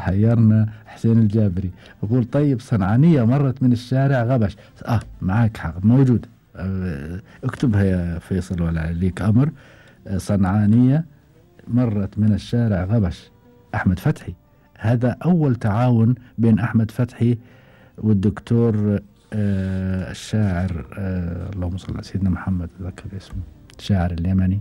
حيرنا حسين الجابري يقول طيب صنعانية مرت من الشارع غبش. معك حق موجود. اكتبها يا فيصل ولا عليك أمر. صنعانية مرت من الشارع غبش، أحمد فتحي. هذا أول تعاون بين أحمد فتحي والدكتور الشاعر اللهم صل على سيدنا محمد، أتذكر اسمه، الشاعر اليمني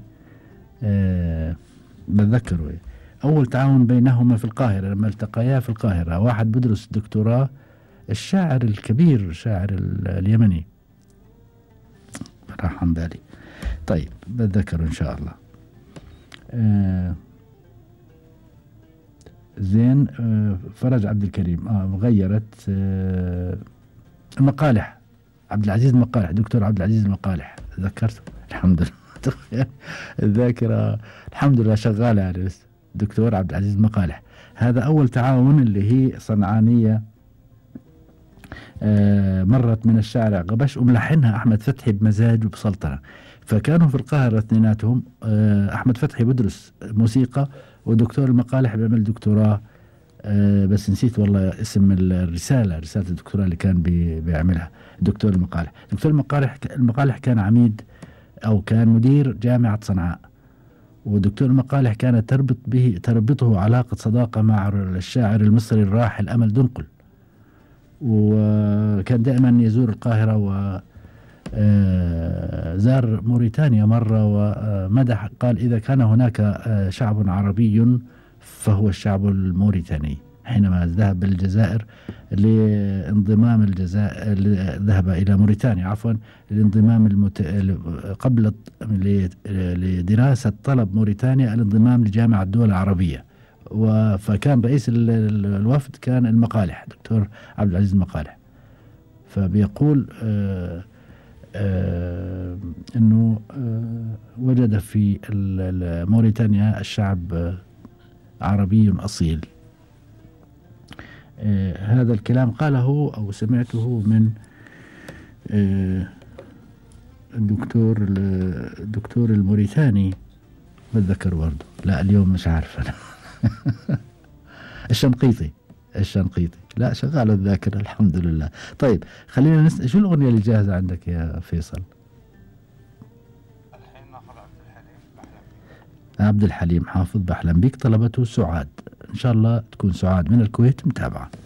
بتذكره. أول تعاون بينهما في القاهرة لما التقيا في القاهرة، واحد بدرس دكتوراه، الشاعر الكبير الشاعر اليمني راح عن بالي. طيب بتذكره إن شاء الله. زين. فرج عبد الكريم غيرت المقالح، عبد العزيز المقالح، دكتور عبد العزيز المقالح، ذكرته الحمد لله. الذاكرة الحمد لله شغالة يعني. بس دكتور عبد العزيز المقالح هذا أول تعاون، اللي هي صنعانية مرت من الشارع غبش، وملحنها أحمد فتحي بمزاج وبسلطنة. فكانوا في القاهرة اثنيناتهم. أحمد فتحي بدرس موسيقى، ودكتور المقالح بيعمل دكتوراه، بس نسيت والله اسم رسالة الدكتوراه اللي كان بيعملها. دكتور المقالح، المقالح كان عميد أو كان مدير جامعة صنعاء، ودكتور المقالح كانت تربطه علاقة صداقة مع الشاعر المصري الراحل أمل دنقل، وكان دائما يزور القاهرة، وزار موريتانيا مرة ومدح، قال إذا كان هناك شعب عربي فهو الشعب الموريتاني. حينما ذهب الجزائر لانضمام الجزائر، ذهب إلى موريتانيا عفوا لانضمام قبل لدراسة طلب موريتانيا الانضمام لجامعة الدول العربية، فكان رئيس الوفد كان المقالح، دكتور عبد العزيز المقالح. فبيقول أنه وجد في موريتانيا الشعب عربي أصيل. هذا الكلام قاله أو سمعته من الدكتور الموريتاني، بتذكر برضه، لا اليوم مش عارف أنا. الشنقيطي، لا شغال الذاكرة الحمد لله. طيب خلينا شو الأغنية اللي جاهزة عندك يا فيصل؟ الحين ناخذ عبد الحليم حافظ بحلم بيك، طلبته سعاد. إن شاء الله تكون سعاد من الكويت متابعة.